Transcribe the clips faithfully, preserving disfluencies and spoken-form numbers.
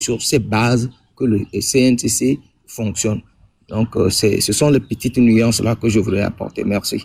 sur ces bases que le C N T C fonctionne. Donc, euh, c'est, ce sont les petites nuances-là que je voudrais apporter. Merci.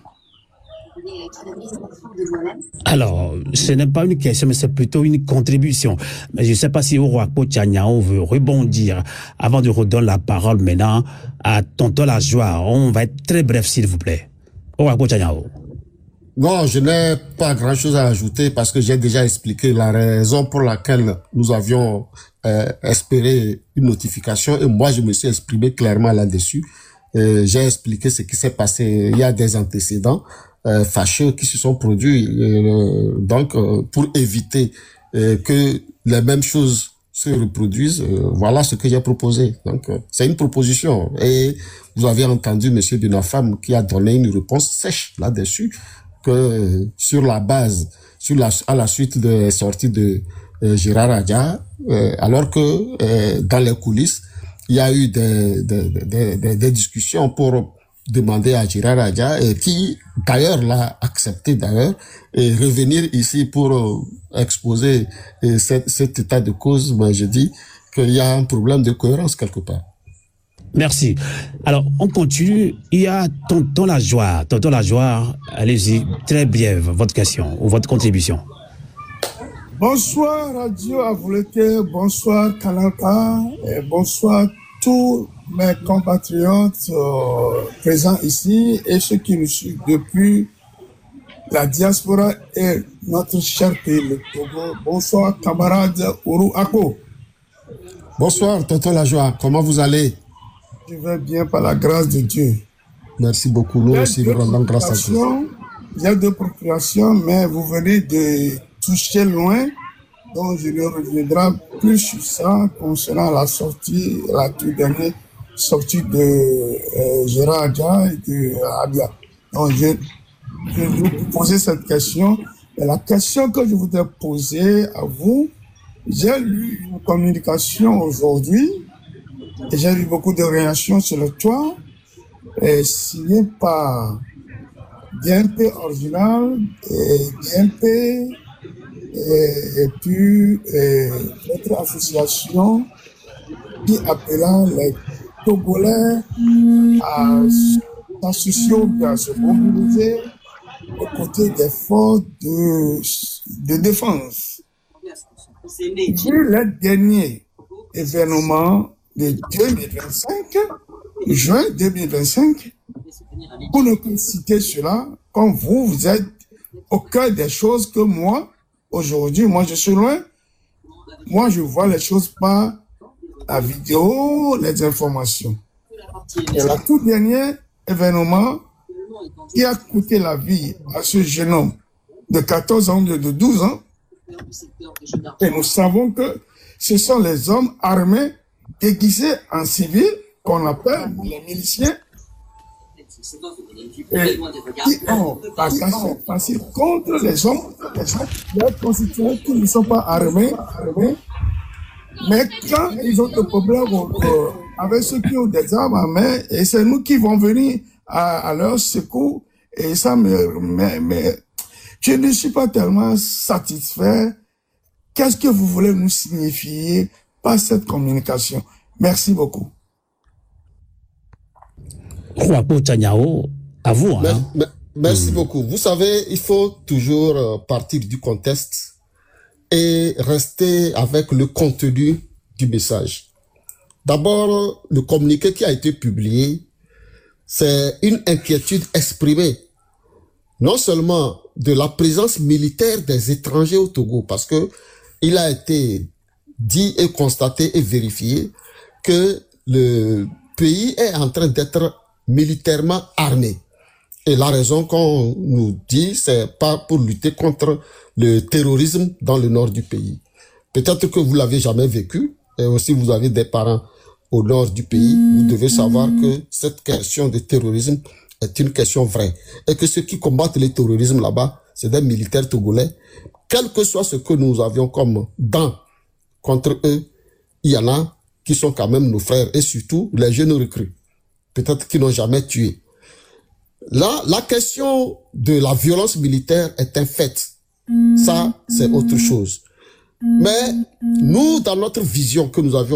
Alors, ce n'est pas une question, mais c'est plutôt une contribution. Mais je ne sais pas si Oroakpo Tchaniao veut rebondir avant de redonner la parole maintenant à Tonton Lajoie. On va être très bref, s'il vous plaît. Oroakpo Tchaniao. Non, je n'ai pas grand-chose à ajouter parce que j'ai déjà expliqué la raison pour laquelle nous avions euh, espéré une notification et moi, je me suis exprimé clairement là-dessus. Euh, j'ai expliqué ce qui s'est passé. Il y a des antécédents euh, fâcheux qui se sont produits. Euh, donc, euh, pour éviter euh, que les mêmes choses se reproduisent, euh, voilà ce que j'ai proposé. Donc, euh, c'est une proposition. Et vous avez entendu Monsieur Binafam qui a donné une réponse sèche là-dessus. Que euh, sur la base, sur la, à la suite de sortie de euh, Gérard Adja, euh, alors que euh, dans les coulisses, il y a eu des, des, des, des, des discussions pour demander à Gérard Adja, et qui d'ailleurs l'a accepté d'ailleurs, et revenir ici pour euh, exposer euh, cet, cet état de cause. Moi, je dis qu'il y a un problème de cohérence quelque part. Merci. Alors, on continue. Il y a Tonton Lajoie. Tonton Lajoie, allez-y, très brève, votre question ou votre contribution. Bonsoir Radio Avoulété, bonsoir Kanaka, et bonsoir tous mes compatriotes euh, présents ici et ceux qui nous suivent depuis la diaspora et notre cher pays, le Togo. Bonsoir camarade Oroakpo. Bonsoir Tonton Lajoie, comment vous allez? Je vais bien par la grâce de Dieu. Merci beaucoup, nous aussi nous rendons grâce à Dieu. Il y a deux procurations, mais vous venez de toucher loin, donc je ne reviendrai plus sur ça concernant la sortie, la toute dernière sortie de euh, Gérard Adja et de Abia. Donc je, je vais vous poser cette question. Et la question que je voudrais poser à vous, j'ai lu une communication aujourd'hui et j'ai vu beaucoup de réactions sur le toit, et signé par D M P original et D M P et, et puis et notre association qui appela les Togolais à s'associer ou à se mobiliser aux côtés des forces de, de défense. Vu les derniers événements de deux mille vingt-cinq, juin deux mille vingt-cinq, pour ne pas citer cela, comme vous, vous êtes au cœur des choses que moi, aujourd'hui, moi je suis loin, moi je vois les choses par la vidéo, les informations. Et la tout dernier événement qui a coûté la vie à ce jeune homme de quatorze ans, de douze ans, et nous savons que ce sont les hommes armés déguisés en civil, qu'on appelle les miliciens, et qui ont passé facile contre les hommes, les gens les constitués qui ne sont pas armés, armés. Mais quand ils ont des problèmes euh, avec ceux qui ont des armes à main, et c'est nous qui vont venir à, à leur secours, et ça me, mais, mais je ne suis pas tellement satisfait. Qu'est-ce que vous voulez nous signifier par cette communication? Merci beaucoup. Oroakpo Tchaniao, à vous. Hein? Merci, merci mmh. beaucoup. Vous savez, il faut toujours partir du contexte et rester avec le contenu du message. D'abord, le communiqué qui a été publié, c'est une inquiétude exprimée, non seulement de la présence militaire des étrangers au Togo, parce que il a été dit et constaté et vérifié que le pays est en train d'être militairement armé. Et la raison qu'on nous dit, c'est pas pour lutter contre le terrorisme dans le nord du pays. Peut-être que vous l'avez jamais vécu, et aussi vous avez des parents au nord du pays, vous devez savoir que cette question de terrorisme est une question vraie. Et que ceux qui combattent le terrorisme là-bas, c'est des militaires togolais. Quel que soit ce que nous avions comme dents contre eux, il y en a qui sont quand même nos frères, et surtout les jeunes recrues, peut-être qui n'ont jamais tué. Là, la question de la violence militaire est un fait. Ça, c'est autre chose. Mais nous, dans notre vision que nous avions